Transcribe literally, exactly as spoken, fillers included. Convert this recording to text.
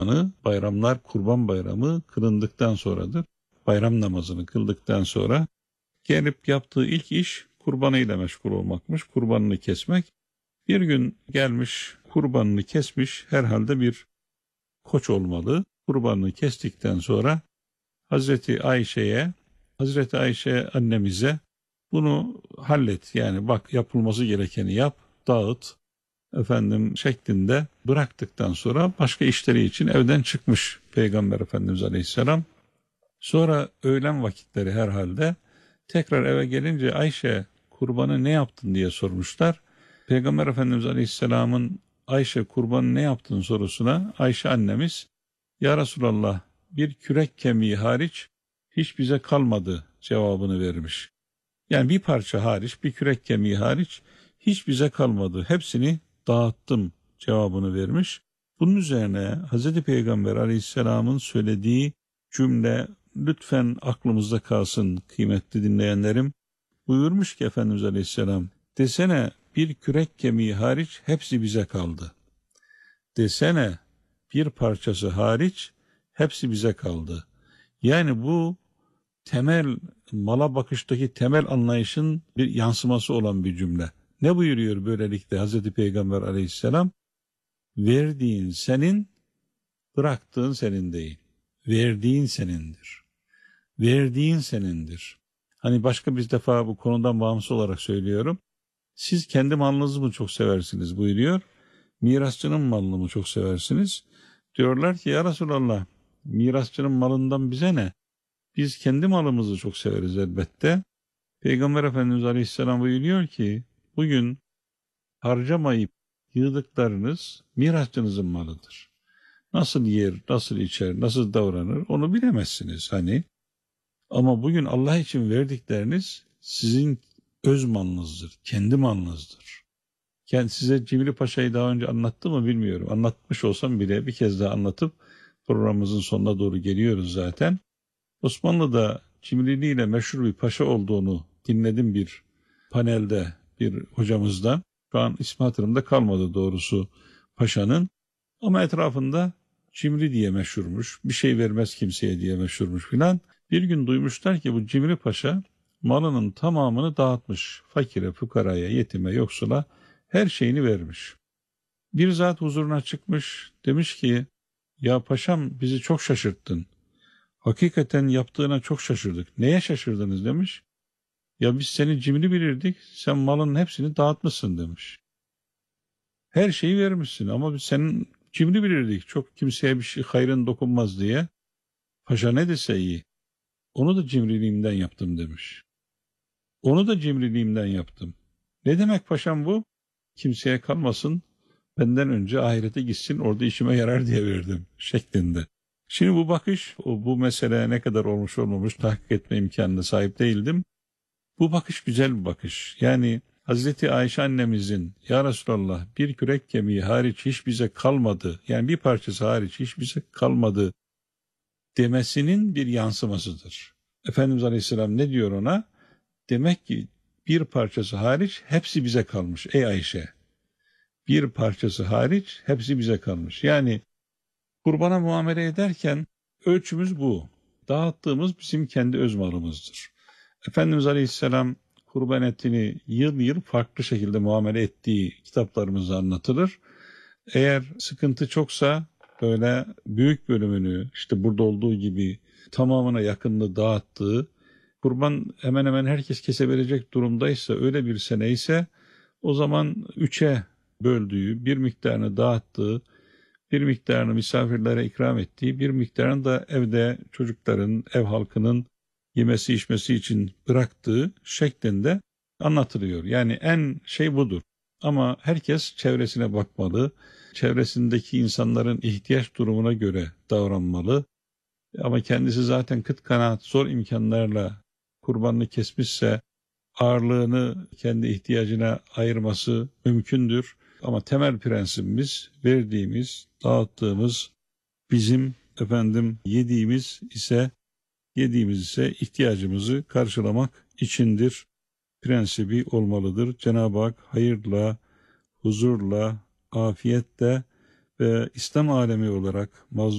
bayramlar, Kurban Bayramı kılındıktan sonradır. Bayram namazını kıldıktan sonra gelip yaptığı ilk iş kurbanıyla meşgul olmakmış, kurbanını kesmek. Bir gün gelmiş, kurbanını kesmiş, herhalde bir koç olmalı. Kurbanını kestikten sonra Hazreti Ayşe'ye, Hazreti Ayşe annemize bunu hallet, yani bak yapılması gerekeni yap, dağıt efendim şeklinde bıraktıktan sonra başka işleri için evden çıkmış Peygamber Efendimiz Aleyhisselam. Sonra öğlen vakitleri herhalde tekrar eve gelince Ayşe kurbanı ne yaptın diye sormuşlar. Peygamber Efendimiz Aleyhisselam'ın Ayşe kurbanı ne yaptın sorusuna Ayşe annemiz, ya Resulallah bir kürek kemiği hariç hiç bize kalmadı cevabını vermiş. Yani bir parça hariç, bir kürek kemiği hariç hiç bize kalmadı. Hepsini dağıttım cevabını vermiş. Bunun üzerine Hazreti Peygamber Aleyhisselam'ın söylediği cümle lütfen aklımızda kalsın kıymetli dinleyenlerim. Buyurmuş ki Efendimiz Aleyhisselam, desene bir kürek kemiği hariç hepsi bize kaldı. Desene bir parçası hariç hepsi bize kaldı. Yani bu temel, mala bakıştaki temel anlayışın bir yansıması olan bir cümle. Ne buyuruyor böylelikle Hazreti Peygamber Aleyhisselam? Verdiğin senin, bıraktığın senin değil. Verdiğin senindir. Verdiğin senindir. Hani başka bir defa bu konudan bağımsız olarak söylüyorum. Siz kendi malınızı mı çok seversiniz buyuruyor. Mirasçının malını mı çok seversiniz? Diyorlar ki ya Resulallah, mirasçının malından bize ne? Biz kendi malımızı çok severiz elbette. Peygamber Efendimiz Aleyhisselam buyuruyor ki bugün harcamayıp yığdıklarınız mirasçınızın malıdır. Nasıl yer, nasıl içer, nasıl davranır onu bilemezsiniz hani. Ama bugün Allah için verdikleriniz sizin öz malınızdır, kendi malınızdır. Yani size Cimri Paşa'yı daha önce anlattı mı bilmiyorum. Anlatmış olsam bile bir kez daha anlatıp programımızın sonuna doğru geliyoruz zaten. Osmanlı'da cimriliğiyle meşhur bir paşa olduğunu dinledim bir panelde bir hocamızdan. Şu an ismi hatırımda kalmadı doğrusu paşanın. Ama etrafında cimri diye meşhurmuş, bir şey vermez kimseye diye meşhurmuş filan. Bir gün duymuşlar ki bu Cimri Paşa malının tamamını dağıtmış. Fakire, fukaraya, yetime, yoksula her şeyini vermiş. Bir zat huzuruna çıkmış, demiş ki ya paşam bizi çok şaşırttın. Hakikaten yaptığına çok şaşırdık. Neye şaşırdınız demiş. Ya biz seni cimri bilirdik, sen malın hepsini dağıtmışsın demiş. Her şeyi vermişsin ama biz senin cimri bilirdik. Çok kimseye bir şey hayrın dokunmaz diye. Paşa ne dese iyi. Onu da cimriliğimden yaptım demiş. Onu da cimriliğimden yaptım. Ne demek paşam bu? Kimseye kalmasın, benden önce ahirete gitsin, orada işime yarar diye verdim şeklinde. Şimdi bu bakış, bu mesele ne kadar olmuş olmamış tahkik etme imkanına sahip değildim. Bu bakış güzel bir bakış. Yani Hazreti Ayşe annemizin ya Resulallah bir kürek kemiği hariç hiç bize kalmadı, yani bir parçası hariç hiç bize kalmadı demesinin bir yansımasıdır. Efendimiz Aleyhisselam ne diyor ona? Demek ki bir parçası hariç hepsi bize kalmış ey Ayşe. Bir parçası hariç hepsi bize kalmış. Yani kurbana muamele ederken ölçümüz bu. Dağıttığımız bizim kendi öz malımızdır. Efendimiz Aleyhisselam kurban etini yıl yıl farklı şekilde muamele ettiği kitaplarımızda anlatılır. Eğer sıkıntı çoksa böyle büyük bölümünü işte burada olduğu gibi tamamına yakınını dağıttığı, kurban hemen hemen herkes kesebilecek durumdaysa, öyle bir sene ise o zaman üçe böldüğü, bir miktarını dağıttığı, bir miktarını misafirlere ikram ettiği, bir miktarını da evde çocukların, ev halkının yemesi içmesi için bıraktığı şeklinde anlatılıyor. Yani en şey budur. Ama herkes çevresine bakmalı, çevresindeki insanların ihtiyaç durumuna göre davranmalı. Ama kendisi zaten kıt kanaat zor imkanlarla kurbanını kesmişse ağırlığını kendi ihtiyacına ayırması mümkündür. Ama temel prensibimiz verdiğimiz, dağıttığımız, bizim efendim yediğimiz ise yediğimiz ise ihtiyacımızı karşılamak içindir. Prensibi olmalıdır. Cenab-ı Hak hayırla, huzurla, afiyetle ve İslam alemi olarak mazlum